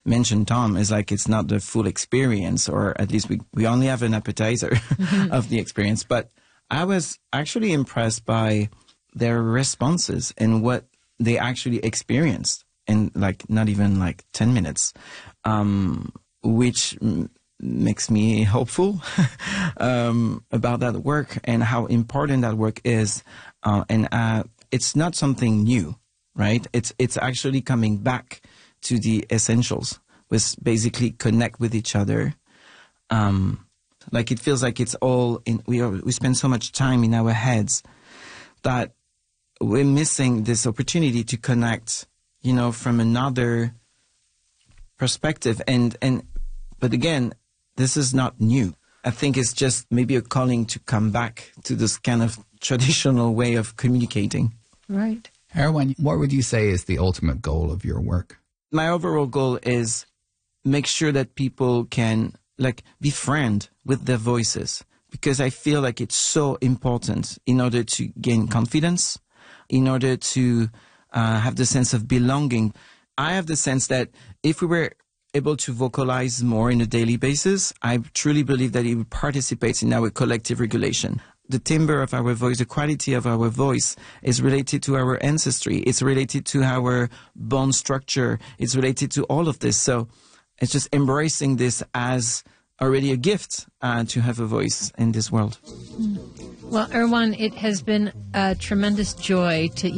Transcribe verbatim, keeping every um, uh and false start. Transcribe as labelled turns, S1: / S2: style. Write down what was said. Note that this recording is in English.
S1: mentioned Tom, is like it's not the full experience, or at least we, we only have an appetizer mm-hmm. of the experience. But I was actually impressed by their responses and what they actually experienced in like not even like ten minutes, um, which m- makes me hopeful um, about that work and how important that work is. Uh, and uh, it's not something new, right? It's it's actually coming back to the essentials, which basically connect with each other. Um, like it feels like it's all in. We are, we spend so much time in our heads that we're missing this opportunity to connect, you know, from another perspective. And and but again, this is not new. I think it's just maybe a calling to come back to this kind of traditional way of communicating.
S2: Right.
S3: Erwan, what would you say is the ultimate goal of your work?
S1: My overall goal is make sure that people can like befriend with their voices, because I feel like it's so important in order to gain confidence, in order to uh, have the sense of belonging. I have the sense that if we were able to vocalize more on a daily basis, I truly believe that it participates in our collective regulation. The timbre of our voice, the quality of our voice is related to our ancestry. It's related to our bone structure. It's related to all of this. So it's just embracing this as already a gift uh, to have a voice in this world.
S2: Well, Erwan, it has been a tremendous joy to